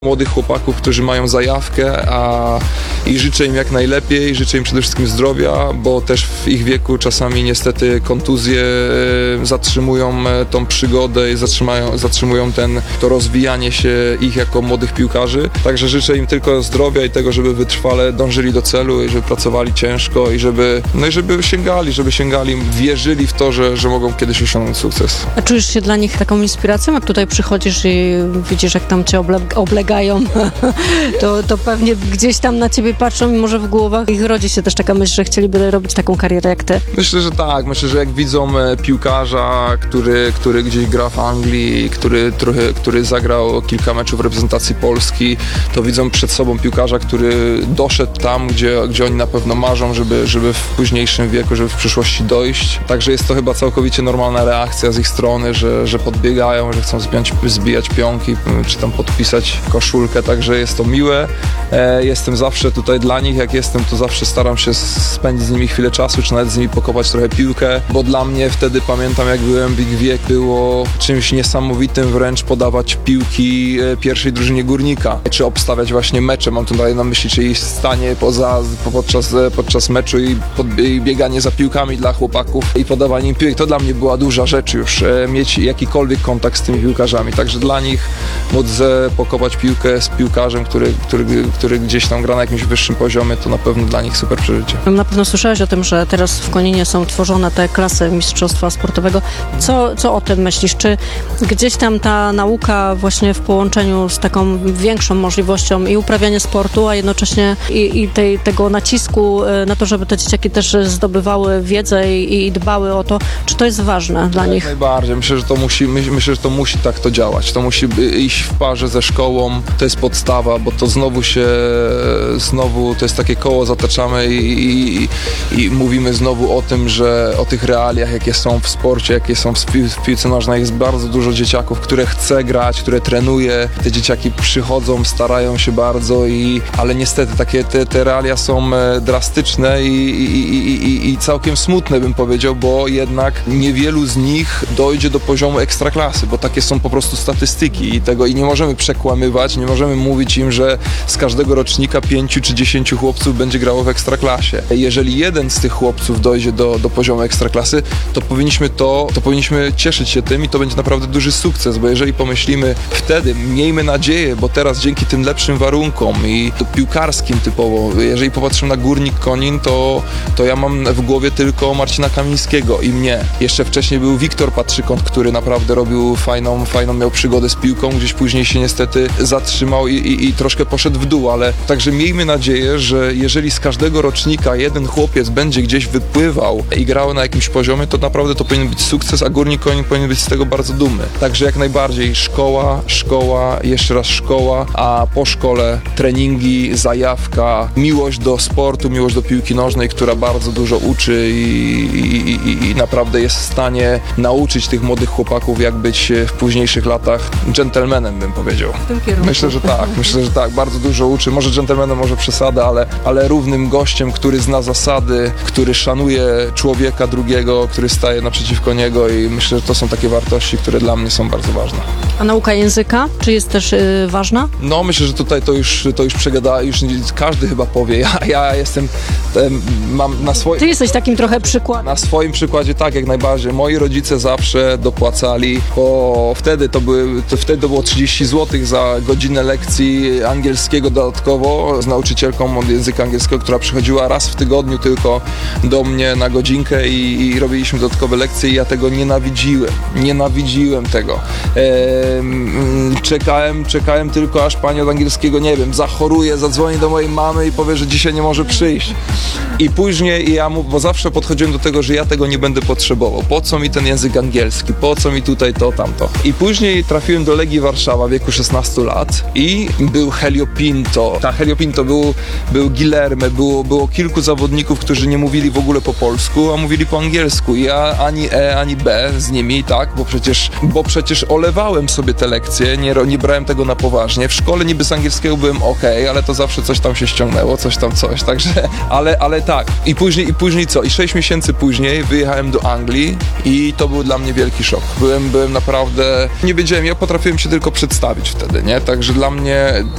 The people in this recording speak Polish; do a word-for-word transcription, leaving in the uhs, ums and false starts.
Młodych chłopaków, którzy mają zajawkę, a i życzę im jak najlepiej, życzę im przede wszystkim zdrowia, bo też w ich wieku czasami niestety kontuzje zatrzymują tą przygodę i zatrzymają, zatrzymują ten, to rozwijanie się ich jako młodych piłkarzy. Także życzę im tylko zdrowia i tego, żeby wytrwale dążyli do celu i żeby pracowali ciężko i żeby, no i żeby sięgali, żeby sięgali, wierzyli w to, że, że mogą kiedyś osiągnąć sukces. A czujesz się dla nich taką inspiracją, jak tutaj przychodzisz i widzisz, jak tam cię oble- oblegają, to, to pewnie gdzieś tam na ciebie patrzą i może w głowach ich rodzi się też taka myśl, że chcieliby robić taką karierę jak ty. Myślę, że tak. Myślę, że jak widzą piłkarza, który, który gdzieś gra w Anglii, który, trochę, który zagrał kilka meczów w reprezentacji Polski, to widzą przed sobą piłkarza, który doszedł tam, gdzie, gdzie oni na pewno marzą, żeby, żeby w późniejszym wieku, żeby w przyszłości dojść. Także jest to chyba całkowicie normalna reakcja z ich strony, że, że podbiegają, że chcą zbijać, zbijać pionki, czy tam podpisać koszulkę, także jest to miłe. E, jestem zawsze tutaj dla nich, jak jestem, to zawsze staram się spędzić z nimi chwilę czasu, czy nawet z nimi pokopać trochę piłkę, bo dla mnie wtedy, pamiętam jak byłem w ich wieku, było czymś niesamowitym wręcz podawać piłki pierwszej drużynie Górnika, czy obstawiać właśnie mecze, mam tutaj na myśli, czy iść stanie poza, podczas, podczas meczu i, pod, i bieganie za piłkami dla chłopaków i podawanie im piłek, to dla mnie była duża rzecz już, e, mieć jakikolwiek kontakt z tymi piłkarzami, także dla nich móc pokopać piłkę z piłkarzem, który, który, który gdzieś tam gra na jakimś wyższym poziomie, to na pewno dla nich super przeżycie. Na pewno słyszałeś o tym, że teraz w Koninie są tworzone te klasy mistrzostwa sportowego. Co, co o tym myślisz? Czy gdzieś tam ta nauka właśnie w połączeniu z taką większą możliwością i uprawiania sportu, a jednocześnie i, i tej, tego nacisku na to, żeby te dzieciaki też zdobywały wiedzę i, i dbały o to, czy to jest ważne dla Jak nich? Najbardziej. Myślę, że to musi, myślę, że to musi tak to działać. To musi iść w parze ze szkołą, to jest podstawa, bo to znowu się, znowu to jest takie koło zataczamy i, i, i mówimy znowu o tym, że o tych realiach, jakie są w sporcie, jakie są w, pi- w piłce nożnej, jest bardzo dużo dzieciaków, które chce grać, które trenuje, te dzieciaki przychodzą, starają się bardzo, i, ale niestety takie te, te realia są drastyczne i, i, i, i, i całkiem smutne, bym powiedział, bo jednak niewielu z nich dojdzie do poziomu ekstraklasy, bo takie są po prostu statystyki i tego i nie możemy przekłamywać, nie możemy mówić im, że z każdego rocznika pięciu czy dziesięciu chłopców będzie grało w ekstraklasie. Jeżeli jeden z tych chłopców dojdzie do, do poziomu ekstraklasy, to powinniśmy to, to powinniśmy cieszyć się tym i to będzie naprawdę duży sukces, bo jeżeli pomyślimy wtedy, miejmy nadzieję, bo teraz dzięki tym lepszym warunkom i to piłkarskim typowo, jeżeli popatrzymy na Górnik Konin, to, to ja mam w głowie tylko Marcina Kamińskiego i mnie. Jeszcze wcześniej był Wiktor Patrzykąt, który naprawdę robił fajną, fajną miał przygodę z piłką, gdzieś później się niestety zatrzymał i, i, i troszkę poszedł w dół, ale także miejmy nadzieję, że jeżeli z każdego rocznika jeden chłopiec będzie gdzieś wypływał i grał na jakimś poziomie, to naprawdę to powinien być sukces, a Górnik Konin powinien być z tego bardzo dumny. Także jak najbardziej szkoła, szkoła, jeszcze raz szkoła, a po szkole treningi, zajawka, miłość do sportu, miłość do piłki nożnej, która bardzo dużo uczy i, i, i, i naprawdę jest w stanie nauczyć tych młodych chłopaków, jak być w późniejszych latach dżentelmenem, bym powiedział. W tym kierunku. Myślę, że tak, myślę, że tak, bardzo dużo uczy, może dżentelmenem, może przesada, ale, ale równym gościem, który zna zasady, który szanuje człowieka drugiego, który staje naprzeciwko niego i myślę, że to są takie wartości, które dla mnie są bardzo ważne. A nauka języka, czy jest też yy, ważna? No myślę, że tutaj to już, to już przegada, już każdy chyba powie, ja, ja jestem, em, mam na swoim... Ty jesteś takim trochę przykładem. Na swoim przykładzie tak, jak najbardziej. Moi rodzice zawsze dopłacali, bo wtedy to, były, to, wtedy to było trzydzieści złotych za godzinę lekcji angielskiego dodatkowo z nauczycielką od języka angielskiego, która przychodziła raz w tygodniu tylko do mnie na godzinkę i, i robiliśmy dodatkowe lekcje i ja tego nienawidziłem. Nienawidziłem tego. Ehm, czekałem, czekałem tylko aż pani od angielskiego, nie wiem, zachoruje, zadzwoni do mojej mamy i powie, że dzisiaj nie może przyjść. I później ja mu, bo zawsze podchodziłem do tego, że ja tego nie będę potrzebował. Po co mi ten język angielski? Po co mi tutaj to, tamto? I później trafiłem do Legii Warszawa w wieku szesnastu lat i był Helio Pinto. Ta Helio Pinto był, był Guilherme, było, było kilku zawodników, którzy nie mówili w ogóle po polsku, a mówili po angielsku. I ja ani E, ani B z nimi, tak? Bo przecież, bo przecież olewałem sobie te lekcje, nie, nie brałem tego na poważnie. W szkole niby z angielskiego byłem okej, ale to zawsze coś tam się ściągnęło, coś tam coś, także, ale, ale tak. I później, i później co? I sześć miesięcy później wyjechałem do Anglii i to był dla mnie wielki szok. Byłem, byłem naprawdę, nie wiedziałem, ja potrafiłem się tylko przedstawić wtedy, nie? Także dla mnie